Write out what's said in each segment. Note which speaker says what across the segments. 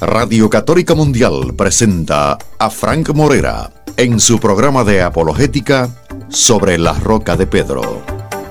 Speaker 1: Radio Católica Mundial presenta a Frank Morera en su programa de apologética Sobre la Roca de Pedro.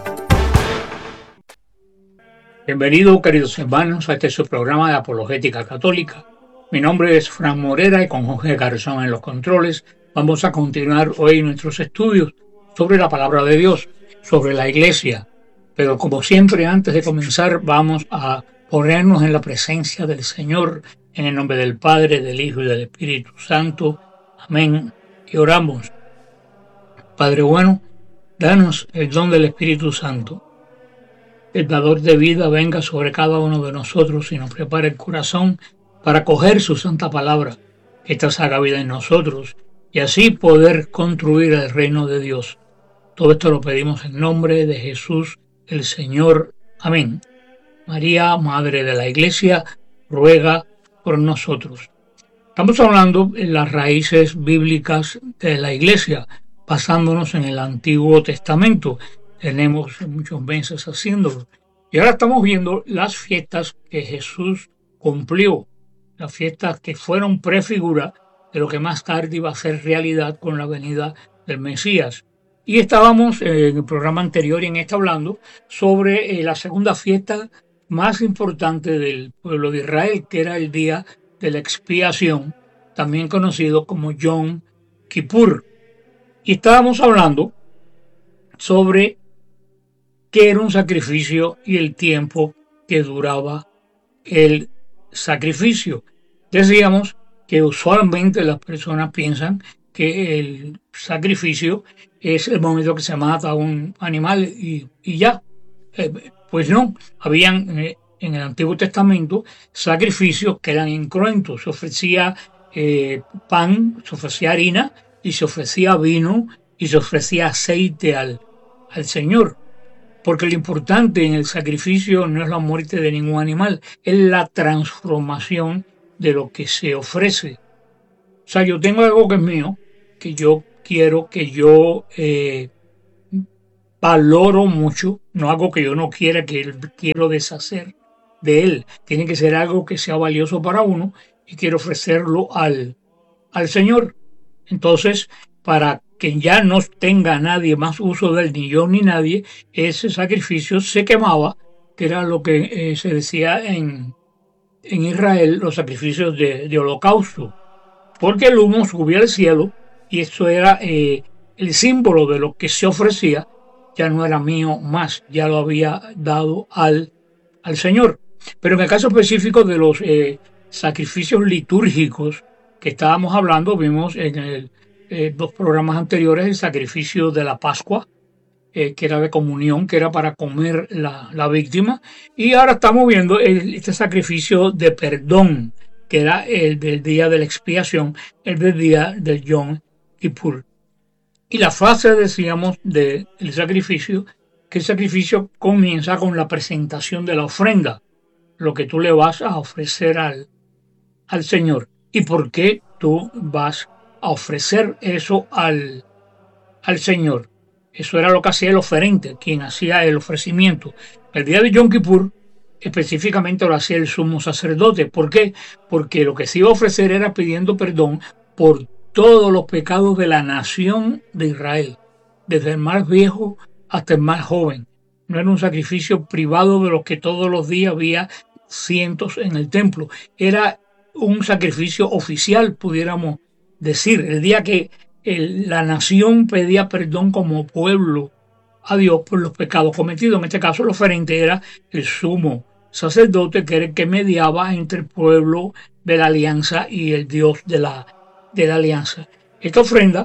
Speaker 2: Bienvenidos, queridos hermanos, a este su programa de apologética católica. Mi nombre es Frank Morera y con Jorge Garzón en los controles vamos a continuar hoy nuestros estudios sobre la palabra de Dios, sobre la iglesia. Pero como siempre, antes de comenzar, vamos a ponernos en la presencia del Señor, en el nombre del Padre, del Hijo y del Espíritu Santo. Amén. Y oramos. Padre bueno, danos el don del Espíritu Santo. El dador de vida venga sobre cada uno de nosotros y nos prepare el corazón para acoger su santa palabra, que esta haga vida en nosotros y así poder construir el reino de Dios. Todo esto lo pedimos en nombre de Jesús el Señor. Amén. María, Madre de la Iglesia, ruega por nosotros. Estamos hablando en las raíces bíblicas de la Iglesia, basándonos en el Antiguo Testamento. Tenemos muchos meses haciéndolo. Y ahora estamos viendo las fiestas que Jesús cumplió, las fiestas que fueron prefigura de lo que más tarde iba a ser realidad con la venida del Mesías. Y estábamos en el programa anterior y en este hablando sobre la segunda fiesta más importante del pueblo de Israel, que era el día de la expiación, también conocido como Yom Kippur. Y estábamos hablando sobre qué era un sacrificio y el tiempo que duraba el sacrificio. Decíamos que usualmente las personas piensan que el sacrificio es el momento que se mata a un animal y ya. Pues no, habían en el Antiguo Testamento sacrificios que eran incruentos. Se ofrecía pan, se ofrecía harina y se ofrecía vino y se ofrecía aceite al Señor. Porque lo importante en el sacrificio no es la muerte de ningún animal, es la transformación de lo que se ofrece. O sea, yo tengo algo que es mío, que yo quiero, que yo valoro mucho, no algo que yo no quiera, que quiero deshacer de él. Tiene que ser algo que sea valioso para uno y quiero ofrecerlo al Señor. Entonces, para que ya no tenga nadie más uso de él, ni yo ni nadie, ese sacrificio se quemaba, que era lo que se decía en Israel, los sacrificios de holocausto, porque el humo subía al cielo y esto era el símbolo de lo que se ofrecía, ya no era mío más, ya lo había dado al Señor. Pero en el caso específico de los sacrificios litúrgicos que estábamos hablando, vimos en dos programas anteriores el sacrificio de la Pascua, que era de comunión, que era para comer la víctima, y ahora estamos viendo este sacrificio de perdón, que era el del día de la expiación, el del día del Yom Kippur. Y la frase, decíamos, del sacrificio, que el sacrificio comienza con la presentación de la ofrenda, lo que tú le vas a ofrecer al Señor. ¿Y por qué tú vas a ofrecer eso al Señor? Eso era lo que hacía el oferente, quien hacía el ofrecimiento. El día de Yom Kippur específicamente lo hacía el sumo sacerdote. ¿Por qué? Porque lo que se iba a ofrecer era pidiendo perdón por todos los pecados de la nación de Israel, desde el más viejo hasta el más joven. No era un sacrificio privado de los que todos los días había cientos en el templo. Era un sacrificio oficial, pudiéramos decir. El día que la nación pedía perdón como pueblo a Dios por los pecados cometidos. En este caso el oferente era el sumo sacerdote, que era el que mediaba entre el pueblo de la alianza y el Dios de la alianza. Esta ofrenda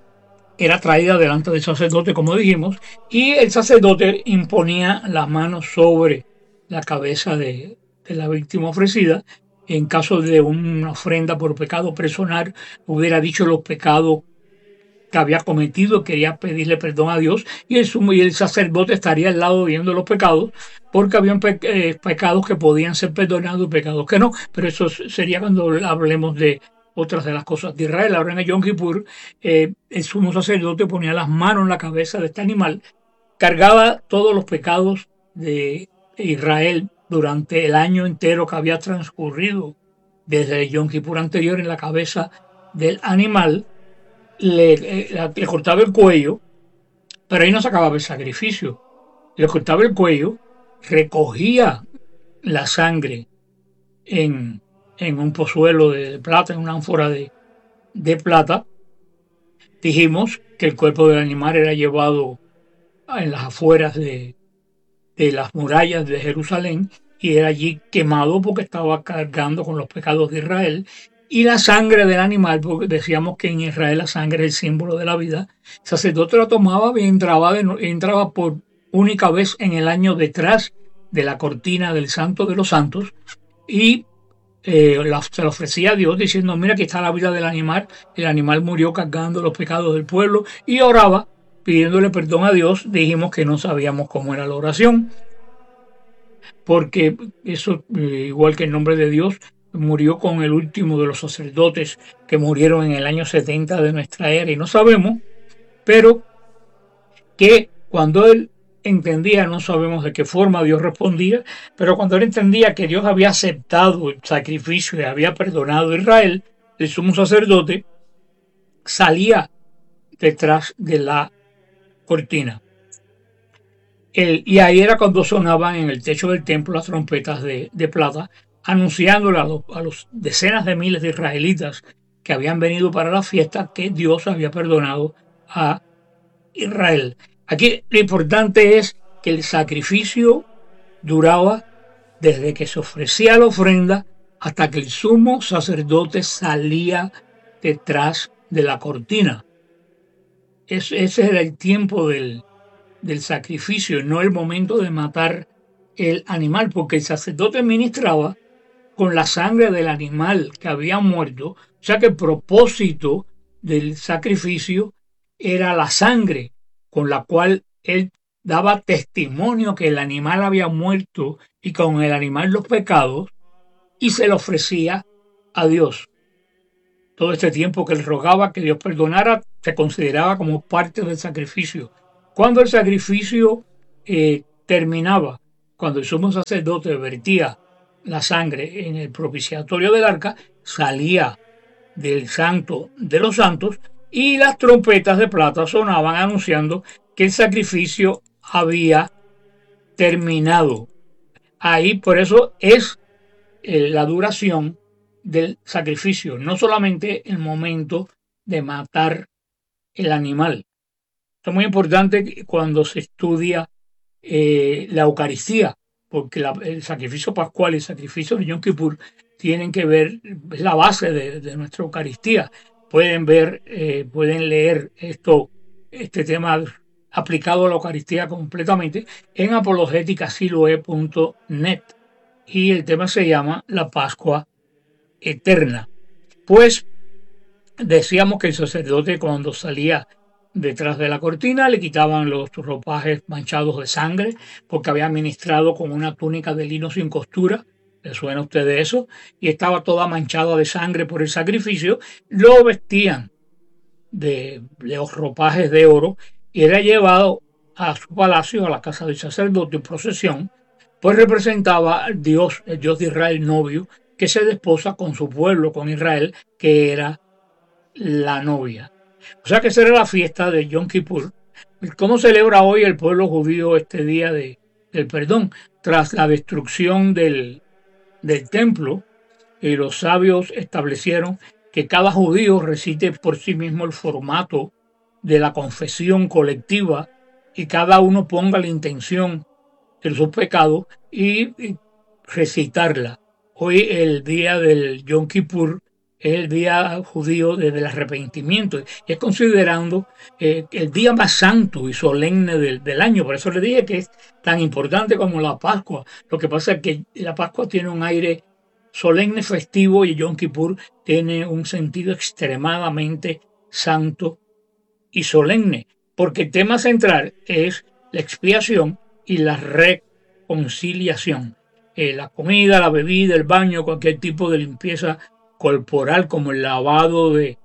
Speaker 2: era traída delante del sacerdote, como dijimos, y el sacerdote imponía las manos sobre la cabeza de la víctima ofrecida. En caso de una ofrenda por pecado personal, hubiera dicho los pecados que había cometido, quería pedirle perdón a Dios, y el sacerdote estaría al lado viendo los pecados, porque habían pecados que podían ser perdonados y pecados que no, pero eso sería cuando hablemos de otras de las cosas de Israel. Ahora en el Yom Kippur, el sumo sacerdote ponía las manos en la cabeza de este animal, cargaba todos los pecados de Israel durante el año entero que había transcurrido desde el Yom Kippur anterior en la cabeza del animal, le cortaba el cuello, pero ahí no se acababa el sacrificio. Le cortaba el cuello, recogía la sangre en, en un pozuelo de plata, en una ánfora de plata. Dijimos que el cuerpo del animal era llevado en las afueras de las murallas de Jerusalén y era allí quemado porque estaba cargando con los pecados de Israel. Y la sangre del animal, porque decíamos que en Israel la sangre es el símbolo de la vida, el sacerdote la tomaba y entraba por única vez en el año detrás de la cortina del Santo de los Santos y se lo ofrecía a Dios diciendo, mira, aquí está la vida del animal, el animal murió cargando los pecados del pueblo, y oraba pidiéndole perdón a Dios. Dijimos que no sabíamos cómo era la oración, porque eso, igual que el nombre de Dios, murió con el último de los sacerdotes que murieron en el año 70 de nuestra era, y no sabemos, pero que cuando él entendía, no sabemos de qué forma Dios respondía, pero cuando él entendía que Dios había aceptado el sacrificio y había perdonado a Israel, el sumo sacerdote salía detrás de la cortina. Y ahí era cuando sonaban en el techo del templo las trompetas de plata, anunciándole a los decenas de miles de israelitas que habían venido para la fiesta que Dios había perdonado a Israel. Aquí lo importante es que el sacrificio duraba desde que se ofrecía la ofrenda hasta que el sumo sacerdote salía detrás de la cortina. Ese era el tiempo del sacrificio, no el momento de matar el animal, porque el sacerdote ministraba con la sangre del animal que había muerto, o sea que el propósito del sacrificio era la sangre con la cual él daba testimonio que el animal había muerto y con el animal los pecados, y se le ofrecía a Dios. Todo este tiempo que él rogaba que Dios perdonara, se consideraba como parte del sacrificio. Cuando el sacrificio terminaba, cuando el sumo sacerdote vertía la sangre en el propiciatorio del arca, salía del Santo de los Santos y las trompetas de plata sonaban anunciando que el sacrificio había terminado. Ahí por eso es la duración del sacrificio, no solamente el momento de matar el animal. Esto es muy importante cuando se estudia la Eucaristía, porque el sacrificio pascual y el sacrificio de Yom Kippur tienen que ver, es la base de nuestra Eucaristía. Pueden leer este tema aplicado a la Eucaristía completamente en apologéticasiloe.net, y el tema se llama la Pascua Eterna. Pues decíamos que el sacerdote, cuando salía detrás de la cortina, le quitaban los ropajes manchados de sangre porque había ministrado con una túnica de lino sin costura. ¿Le suena a usted de eso? Y estaba toda manchada de sangre por el sacrificio. Lo vestían de los ropajes de oro y era llevado a su palacio, a la casa del sacerdote en procesión, pues representaba al Dios, el Dios de Israel novio, que se desposa con su pueblo, con Israel, que era la novia. O sea que esa era la fiesta de Yom Kippur. ¿Cómo celebra hoy el pueblo judío este día del perdón? Tras la destrucción del templo, los sabios establecieron que cada judío recite por sí mismo el formato de la confesión colectiva y cada uno ponga la intención de sus pecados y recitarla. Hoy el día del Yom Kippur es el día judío del arrepentimiento. Es considerando el día más santo y solemne del año. Por eso le dije que es tan importante como la Pascua. Lo que pasa es que la Pascua tiene un aire solemne, festivo, y Yom Kippur tiene un sentido extremadamente santo y solemne, porque el tema central es la expiación y la reconciliación. La comida, la bebida, el baño, cualquier tipo de limpieza corporal como el lavado de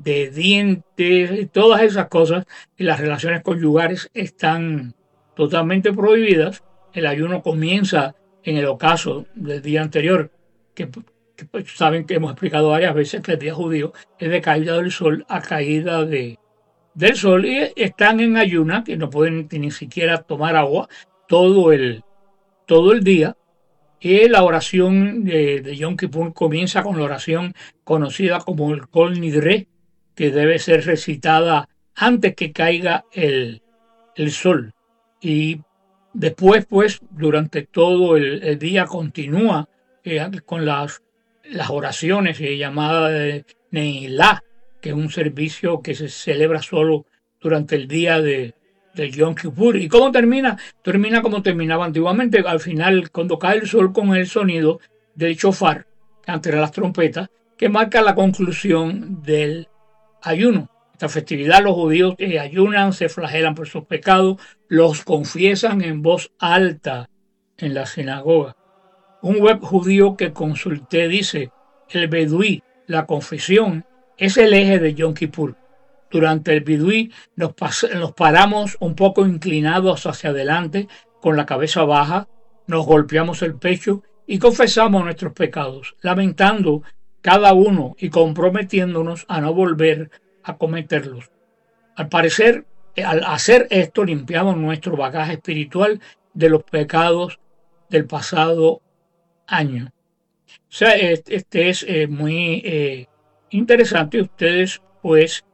Speaker 2: dientes, todas esas cosas, y las relaciones conyugales están totalmente prohibidas. El ayuno comienza en el ocaso del día anterior, que pues, saben que hemos explicado varias veces que el día judío es de caída del sol a caída del sol y están en ayuna, que no pueden ni siquiera tomar agua todo el día. Y la oración de Yom Kippur comienza con la oración conocida como el Kol Nidre, que debe ser recitada antes que caiga el sol. Y después, pues, durante todo el día continúa con las oraciones llamadas de Neilá, que es un servicio que se celebra solo durante el día de Yom Kippur. ¿Y cómo termina? Termina como terminaba antiguamente. Al final, cuando cae el sol con el sonido del shofar, entre las trompetas, que marca la conclusión del ayuno. Esta festividad los judíos ayunan, se flagelan por sus pecados, los confiesan en voz alta en la sinagoga. Un web judío que consulté dice, el beduí, la confesión, es el eje de Yom Kippur. Durante el beduí nos paramos un poco inclinados hacia adelante, con la cabeza baja, nos golpeamos el pecho y confesamos nuestros pecados, lamentando cada uno y comprometiéndonos a no volver a cometerlos. Al parecer, al hacer esto, limpiamos nuestro bagaje espiritual de los pecados del pasado año. O sea, este es muy interesante. Ustedes, pues,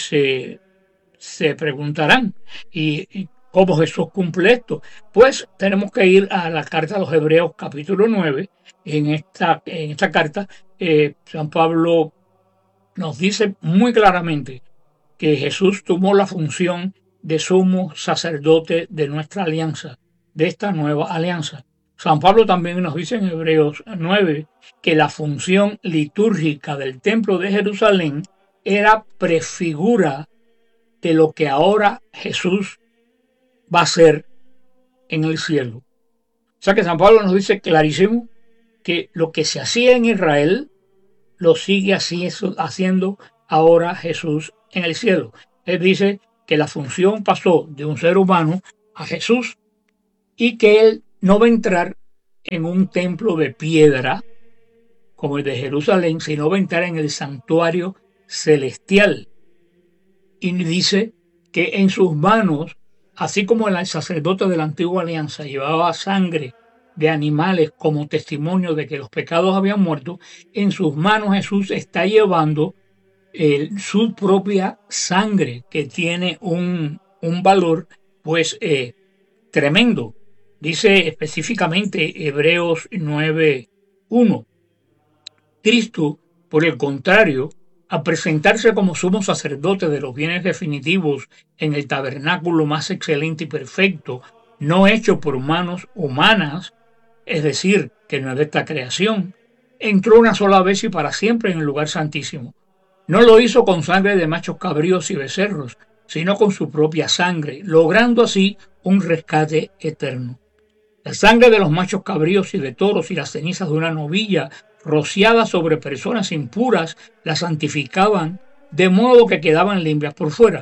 Speaker 2: se preguntarán, ¿y cómo Jesús cumple esto? Pues tenemos que ir a la carta a los Hebreos, capítulo 9. En esta carta, San Pablo nos dice muy claramente que Jesús tomó la función de sumo sacerdote de nuestra alianza, de esta nueva alianza. San Pablo también nos dice en Hebreos 9 que la función litúrgica del templo de Jerusalén era prefigura de lo que ahora Jesús va a hacer en el cielo. O sea que San Pablo nos dice clarísimo que lo que se hacía en Israel lo sigue haciendo ahora Jesús en el cielo. Él dice que la función pasó de un ser humano a Jesús y que él no va a entrar en un templo de piedra como el de Jerusalén, sino va a entrar en el santuario celestial. Y dice que en sus manos, así como el sacerdote de la antigua alianza llevaba sangre de animales como testimonio de que los pecados habían muerto, en sus manos Jesús está llevando su propia sangre, que tiene un valor pues tremendo. Dice específicamente Hebreos 9:1. Cristo, por el contrario, a presentarse como sumo sacerdote de los bienes definitivos en el tabernáculo más excelente y perfecto, no hecho por manos humanas, es decir, que no es de esta creación, entró una sola vez y para siempre en el lugar santísimo. No lo hizo con sangre de machos cabríos y becerros, sino con su propia sangre, logrando así un rescate eterno. La sangre de los machos cabríos y de toros y las cenizas de una novilla rociadas sobre personas impuras las santificaban, de modo que quedaban limpias por fuera.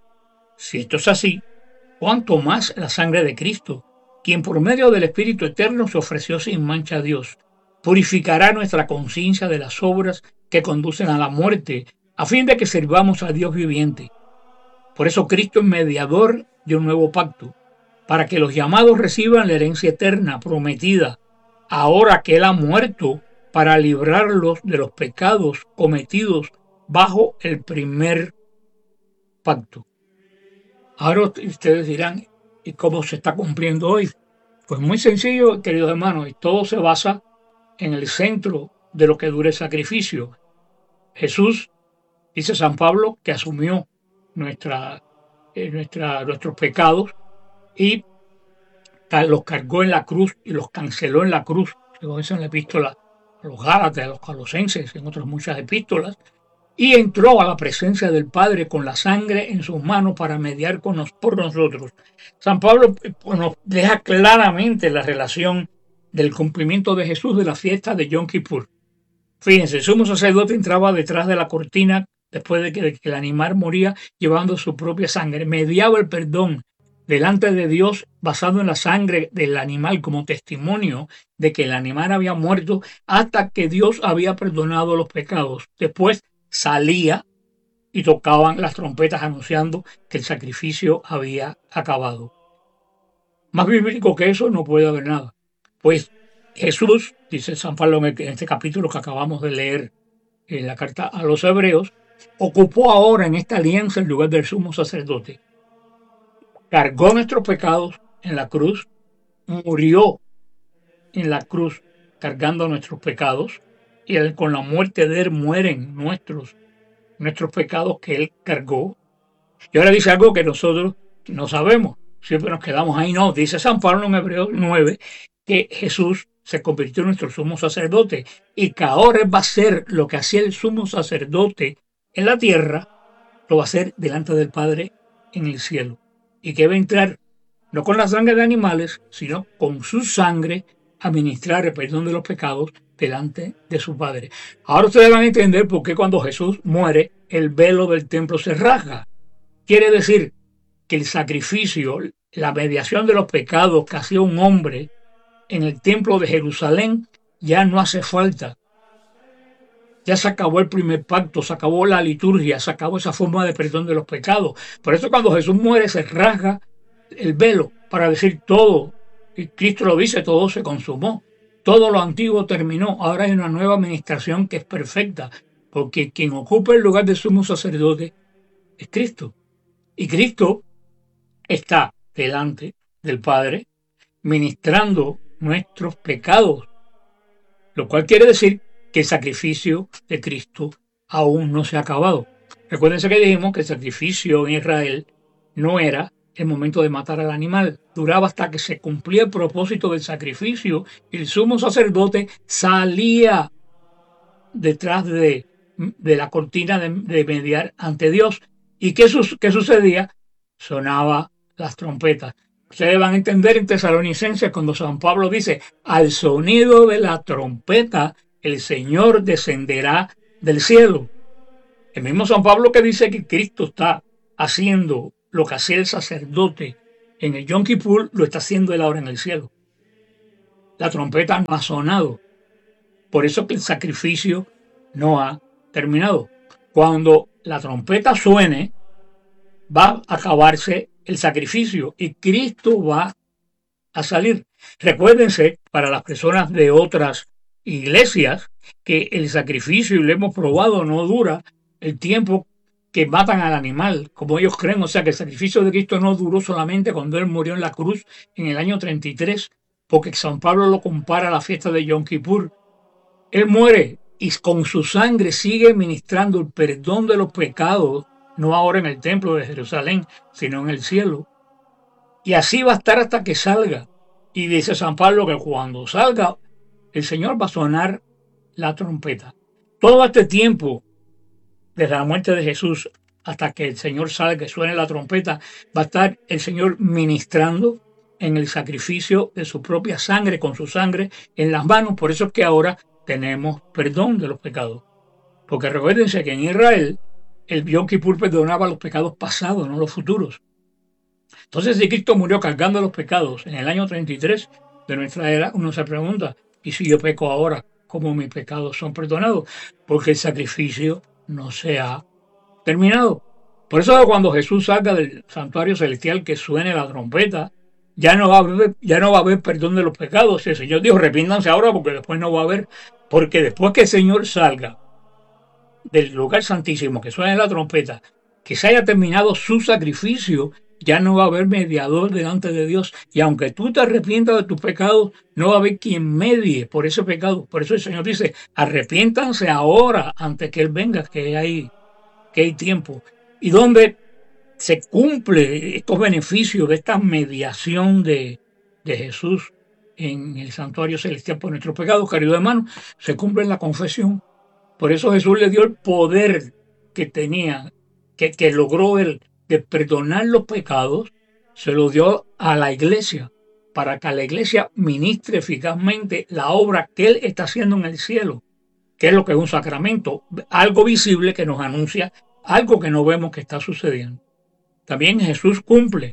Speaker 2: Si esto es así, ¿cuánto más la sangre de Cristo, quien por medio del Espíritu Eterno se ofreció sin mancha a Dios, purificará nuestra conciencia de las obras que conducen a la muerte, a fin de que sirvamos a Dios viviente? Por eso Cristo es mediador de un nuevo pacto, para que los llamados reciban la herencia eterna prometida, ahora que Él ha muerto para librarlos de los pecados cometidos bajo el primer pacto. Ahora ustedes dirán, ¿y cómo se está cumpliendo hoy? Pues muy sencillo, queridos hermanos, y todo se basa en el centro de lo que dura el sacrificio. Jesús, dice San Pablo, que asumió nuestros pecados y los cargó en la cruz y los canceló en la cruz, según dice en la epístola a los Gálatas, a los Colosenses, en otras muchas epístolas, y entró a la presencia del Padre con la sangre en sus manos para mediar por nosotros. San Pablo nos deja claramente la relación del cumplimiento de Jesús de la fiesta de Yom Kippur. Fíjense, el sumo sacerdote entraba detrás de la cortina después de que el animal moría llevando su propia sangre, mediaba el perdón delante de Dios basado en la sangre del animal como testimonio de que el animal había muerto hasta que Dios había perdonado los pecados. Después salía y tocaban las trompetas anunciando que el sacrificio había acabado. Más bíblico que eso no puede haber nada. Pues Jesús, dice San Pablo en este capítulo que acabamos de leer en la carta a los Hebreos, ocupó ahora en esta alianza el lugar del sumo sacerdote. Cargó nuestros pecados en la cruz, murió en la cruz cargando nuestros pecados, y con la muerte de él mueren nuestros pecados que él cargó. Y ahora dice algo que nosotros no sabemos, siempre nos quedamos ahí. No, dice San Pablo en Hebreos 9 que Jesús se convirtió en nuestro sumo sacerdote y que ahora va a hacer lo que hacía el sumo sacerdote en la tierra, lo va a hacer delante del Padre en el cielo. Y que va a entrar no con la sangre de animales, sino con su sangre a ministrar el perdón de los pecados delante de su Padre. Ahora ustedes van a entender por qué cuando Jesús muere, el velo del templo se rasga. Quiere decir que el sacrificio, la mediación de los pecados que hacía un hombre en el templo de Jerusalén, ya no hace falta. Ya se acabó el primer pacto, se acabó la liturgia, se acabó esa forma de perdón de los pecados. Por eso cuando Jesús muere se rasga el velo para decir todo. Y Cristo lo dice, todo se consumó. Todo lo antiguo terminó. Ahora hay una nueva administración que es perfecta. Porque quien ocupa el lugar de sumo sacerdote es Cristo. Y Cristo está delante del Padre ministrando nuestros pecados. Lo cual quiere decir que el sacrificio de Cristo aún no se ha acabado. Recuérdense que dijimos que el sacrificio en Israel no era el momento de matar al animal. Duraba hasta que se cumplía el propósito del sacrificio y el sumo sacerdote salía detrás de la cortina de mediar ante Dios. ¿Y qué sucedía? Sonaba las trompetas. Ustedes van a entender en Tesalonicenses cuando San Pablo dice, al sonido de la trompeta el Señor descenderá del cielo. El mismo San Pablo que dice que Cristo está haciendo lo que hacía el sacerdote en el Yom Kippur, lo está haciendo él ahora en el cielo. La trompeta no ha sonado. Por eso que el sacrificio no ha terminado. Cuando la trompeta suene, va a acabarse el sacrificio y Cristo va a salir. Recuérdense, para las personas de otras iglesias, que el sacrificio, y lo hemos probado, no dura el tiempo que matan al animal, como ellos creen. O sea, que el sacrificio de Cristo no duró solamente cuando Él murió en la cruz en el año 33, porque San Pablo lo compara a la fiesta de Yom Kippur. Él muere y con su sangre sigue ministrando el perdón de los pecados, no ahora en el templo de Jerusalén, sino en el cielo. Y así va a estar hasta que salga. Y dice San Pablo que cuando salga, el Señor va a sonar la trompeta. Todo este tiempo, desde la muerte de Jesús hasta que el Señor salga, que suene la trompeta, va a estar el Señor ministrando en el sacrificio de su propia sangre, con su sangre en las manos. Por eso es que ahora tenemos perdón de los pecados. Porque recuérdense que en Israel el Yom Kippur perdonaba los pecados pasados, no los futuros. Entonces, si Cristo murió cargando los pecados en el año 33 de nuestra era, uno se pregunta, ¿y si yo peco ahora, cómo mis pecados son perdonados? Porque el sacrificio no se ha terminado. Por eso cuando Jesús salga del santuario celestial, que suene la trompeta, ya no va a haber perdón de los pecados. El Señor dijo, arrepiéntanse ahora porque después no va a haber. Porque después que el Señor salga del lugar santísimo, que suene la trompeta, que se haya terminado su sacrificio, ya no va a haber mediador delante de Dios. Y aunque tú te arrepientas de tus pecados, no va a haber quien medie por ese pecado. Por eso el Señor dice, arrepiéntanse ahora antes que Él venga, que hay tiempo. Y donde se cumple estos beneficios de esta mediación de Jesús en el santuario celestial por nuestros pecados, queridos hermanos, se cumple en la confesión. Por eso Jesús le dio el poder que tenía, que logró él, de perdonar los pecados, se lo dio a la iglesia, para que la iglesia ministre eficazmente la obra que Él está haciendo en el cielo, que es lo que es un sacramento, algo visible que nos anuncia algo que no vemos que está sucediendo. También Jesús cumple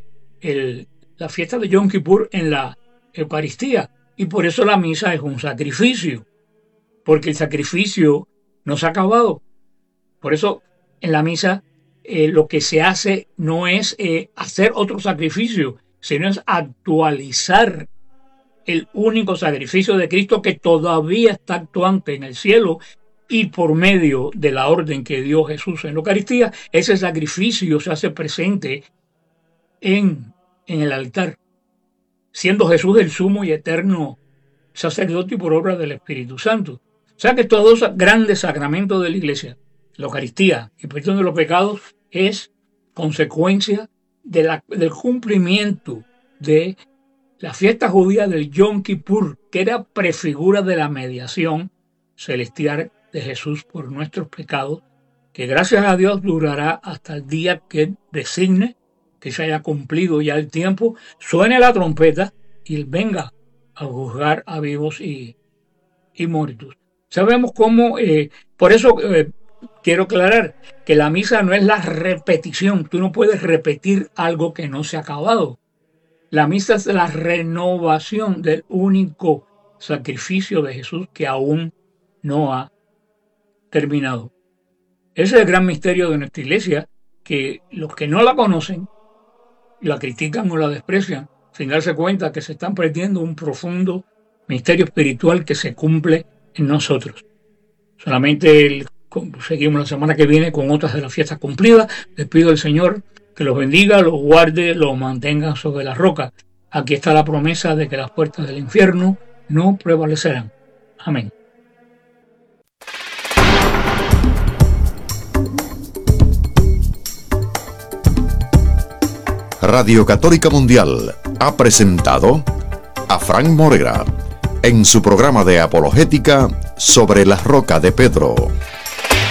Speaker 2: la fiesta de Yom Kippur en la Eucaristía. Y por eso la misa es un sacrificio, porque el sacrificio no se ha acabado. Por eso en la misa lo que se hace no es hacer otro sacrificio, sino es actualizar el único sacrificio de Cristo que todavía está actuante en el cielo, y por medio de la orden que dio Jesús en la Eucaristía, ese sacrificio se hace presente en el altar, siendo Jesús el sumo y eterno sacerdote y por obra del Espíritu Santo. O sea que estos dos grandes sacramentos de la Iglesia, la Eucaristía y perdón de los pecados, es consecuencia del cumplimiento de la fiesta judía del Yom Kippur, que era prefigura de la mediación celestial de Jesús por nuestros pecados, que gracias a Dios durará hasta el día que designe, que se haya cumplido ya el tiempo, suene la trompeta y Él venga a juzgar a vivos y muertos. Sabemos cómo, por eso quiero aclarar que la misa no es la repetición. Tú no puedes repetir algo que no se ha acabado. La misa es la renovación del único sacrificio de Jesús que aún no ha terminado. Ese es el gran misterio de nuestra Iglesia, que los que no la conocen, la critican o la desprecian, sin darse cuenta que se están perdiendo un profundo misterio espiritual que se cumple en nosotros. Solamente seguimos la semana que viene con otras de las fiestas cumplidas. Les pido al Señor que los bendiga, los guarde, los mantenga sobre la roca. Aquí está la promesa de que las puertas del infierno no prevalecerán. Amén.
Speaker 1: Radio Católica Mundial ha presentado a Frank Morera en su programa de apologética sobre la roca de Pedro.